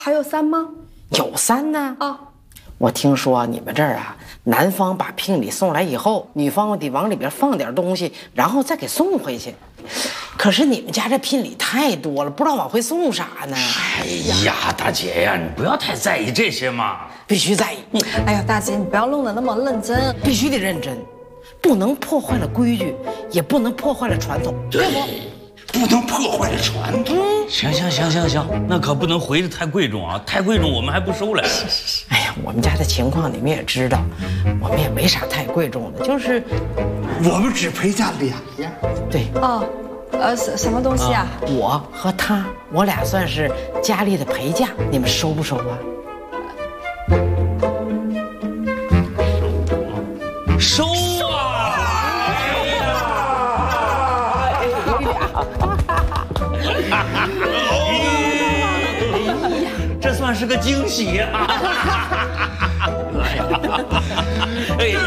还有3吗？ 有3呢。 啊， 我听说你们这儿啊，男方把聘礼送来以后，女方得往里边放点东西，然后再给送回去。可是你们家这聘礼太多了，不知道往回送啥呢？ 哎呀，大姐呀，你不要太在意这些嘛。 必须在意。 哎呀，大姐，你不要弄得那么认真， 必须得认真，不能破坏了规矩，也不能破坏了传统，对不？ 不能破坏了传统。行，那可不能回的太贵重啊，太贵重我们还不收来。 哎呀，我们家的情况你们也知道，我们也没啥太贵重的，就是我们只陪嫁2样。 对哦，什么东西啊？ 我和他，我俩算是家里的陪嫁，你们收不收啊？ 收啊！这算是个惊喜呀！哎呀！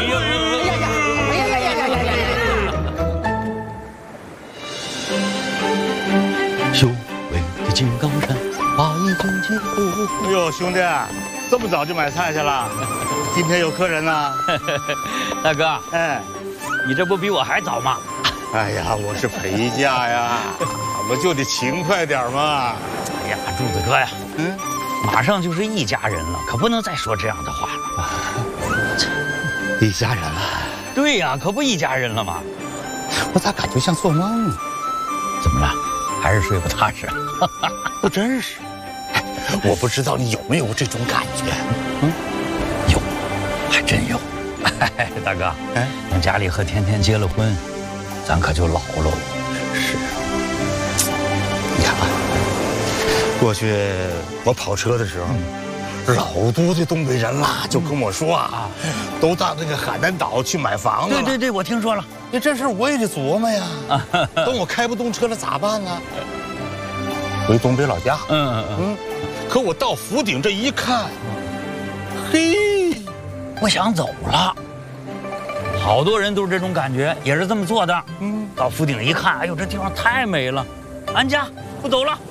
修为的金刚山，把一军接过。 哎呦，兄弟，这么早就买菜去了？今天有客人呢。 大哥， 哎， 你这不比我还早吗？ 哎呀，我是陪嫁呀，我们就得勤快点嘛。 哎呀，柱子哥呀，马上就是一家人了，可不能再说这样的话了。 一家人了？ 对呀，可不一家人了吗？ 我咋感觉像做梦呢？ 怎么了？还是睡不踏实？ 不真实。哎，我不知道你有没有这种感觉？ 有，还真有。哎，大哥，等家里和甜甜结了婚，咱可就老喽。 是。你看吧，过去我跑车的时候，老多的东北人啦，就跟我说啊，都到那个海南岛去买房子了。 对，我听说了。 你这事我也得琢磨呀。等我开不动车了咋办呢？回东北老家。可我到福鼎这一看，嘿， 不想走了。好多人都是这种感觉，也是这么做的。到福鼎一看，哎呦，这地方太美了，安家不走了。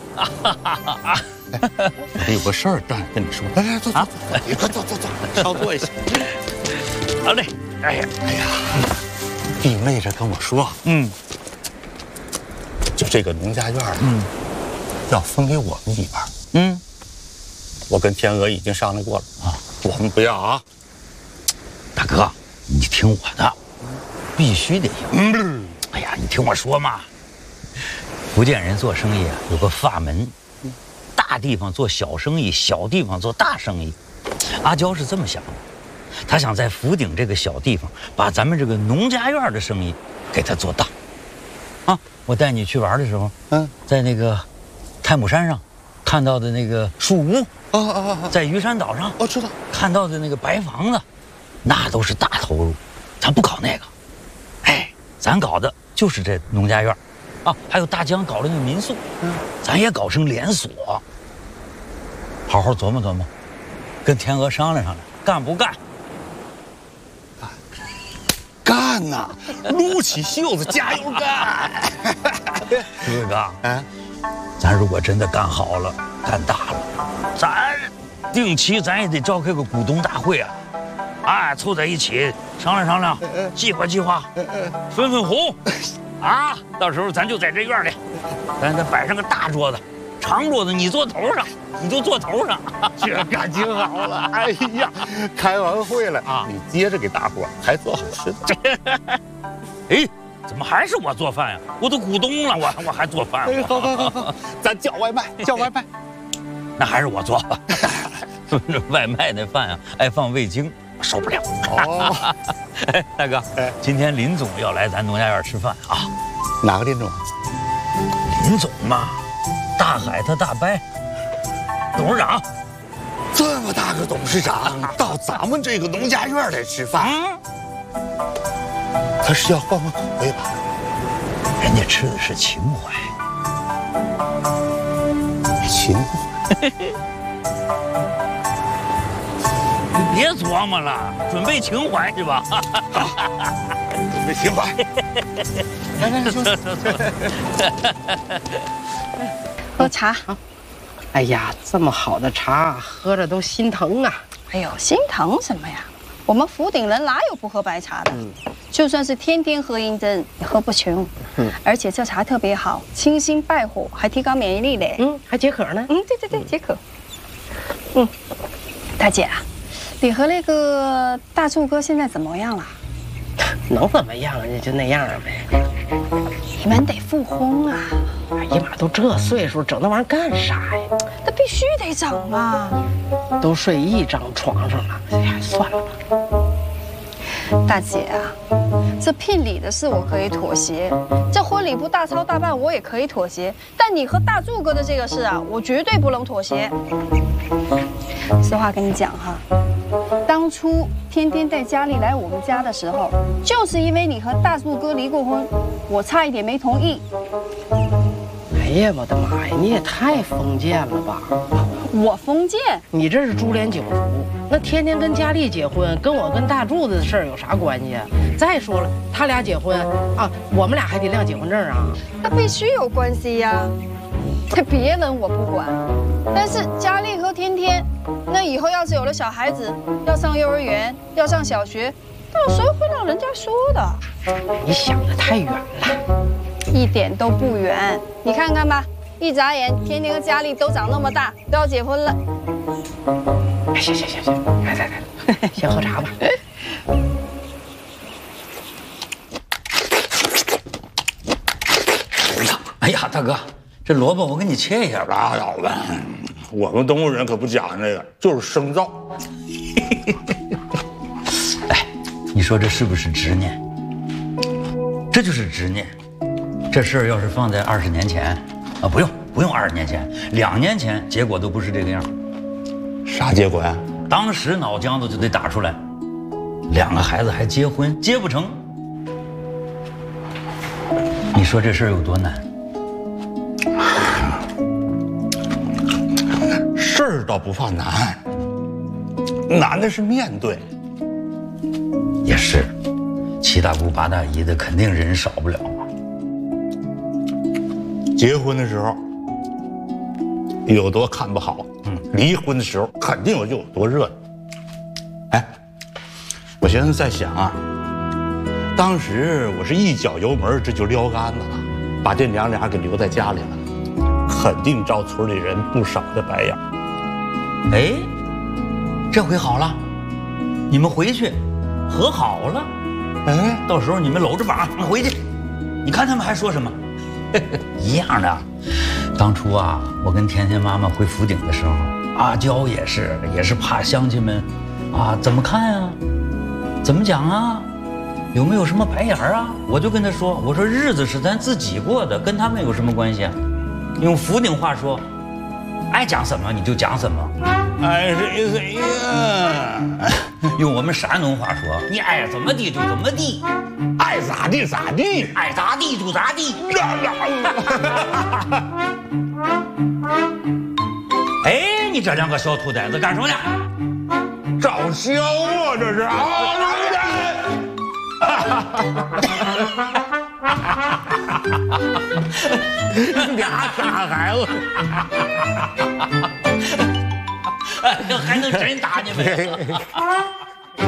我有个事儿但跟你说。来，坐啊！你快坐，稍坐一下。 好嘞。哎呀， 弟妹这跟我说，就这个农家院，要分给我们一半。我跟天鹅已经商量过了啊，我们不要啊。 大哥，你听我的，必须得要。哎呀，你听我说嘛，福建人做生意啊有个法门，大地方做小生意，小地方做大生意。阿娇是这么想的，他想在福鼎这个小地方把咱们这个农家院的生意给他做大。啊，我带你去玩的时候，在那个太姥山上看到的那个树屋，在鱼山岛上， 我知道看到的那个白房子，那都是大投入，咱不搞那个，哎，咱搞的就是这农家院，啊，还有大江搞的那民宿，咱也搞成连锁。好好琢磨琢磨，跟天鹅商量商量，干不干？ 干呐，撸起袖子加油干！ 四哥，咱如果真的干好了，干大了，咱定期咱也得召开个股东大会啊，哎，凑在一起商量商量，计划计划，分分红，啊，到时候咱就在这院里，咱摆上个大桌子，长桌子你坐头上，你就坐头上， 这感情好了。哎呀，开完会了啊，你接着给大伙还做好吃的。 哎，怎么还是我做饭呀？我都股东了，我还做饭？ 哎，好，咱叫外卖，叫外卖。 那还是我做吧。外卖那饭啊，爱放味精，受不了。哦，哎，大哥，今天林总要来咱农家院吃饭啊。 哪个林总？ 林总嘛，大海他大伯，董事长。 这么大个董事长到咱们这个农家院来吃饭，他是要换换口味吧？ 人家吃的是情怀。 情怀。 你别琢磨了，准备情怀是吧？ 准备情怀。来， 喝茶。 哎呀，这么好的茶，喝着都心疼啊！ 哎呦，心疼什么呀？我们福鼎人哪有不喝白茶的？就算是天天喝银针，也喝不穷。而且这茶特别好，清心败火，还提高免疫力嘞。 还解渴呢。 对，解渴。大姐啊，你和那个大柱哥现在怎么样了？ 能怎么样？就那样呗。 你们得复婚啊！ 哎呀妈，都这岁数，整那玩意儿干啥呀？ 那必须得整啊！ 都睡一张床上了，哎，算了吧。 大姐啊，这聘礼的事我可以妥协，这婚礼不大操大办我也可以妥协，但你和大柱哥的这个事啊，我绝对不能妥协。实话跟你讲哈，当初天天带佳丽来我们家的时候，就是因为你和大柱哥离过婚，我差一点没同意。 哎呀，我的妈呀，你也太封建了吧！ 我封建？ 你这是株连九族，那天天跟佳丽结婚，跟我跟大柱子的事儿有啥关系啊？再说了，他俩结婚啊，我们俩还得亮结婚证啊？ 那必须有关系呀。别人我不管，但是佳丽和天天，那以后要是有了小孩子，要上幼儿园，要上小学，到时候会让人家说的。 你想得太远了， 一点都不远。你看看吧，一眨眼，天天和佳丽都长那么大，都要结婚了。 哎，行，来，先喝茶吧。 哎呀，大哥，这萝卜我给你切一下吧。 拉倒吧，我们东北人可不讲这个，就是生造。 哎，你说这是不是执念？这就是执念。这事儿要是放在20年前，啊，不用20年前，2年前结果都不是这个样。 啥结果呀？ 当时脑浆子就得打出来，2个孩子还结婚，结不成。你说这事儿有多难？ 事儿倒不怕难，难的是面对。 也是，7大姑8大姨的肯定人少不了啊。 结婚的时候有多看不好，离婚的时候肯定就有多热闹。哎，我现在在想啊，当时我是一脚油门这就撩杆子了，把这娘俩给留在家里了，肯定招村里人不少的白眼。 哎，这回好了，你们回去和好了， 哎， 到时候你们搂着膀回去，你看他们还说什么？一样的。当初啊，我跟甜甜妈妈回福鼎的时候，阿娇也是怕乡亲们啊怎么看啊，怎么讲啊，有没有什么白眼啊？我就跟她说，我说日子是咱自己过的，跟他们有什么关系啊？用福鼎话说，爱讲什么你就讲什么。 爱谁呀？ 用我们山东话说，你爱怎么地就怎么地， 爱咋地咋地， 爱咋地就咋地。哎，你这2个小兔崽子干什么呢？ 找笑啊，这是啊！俩傻孩子， 还能真打你们？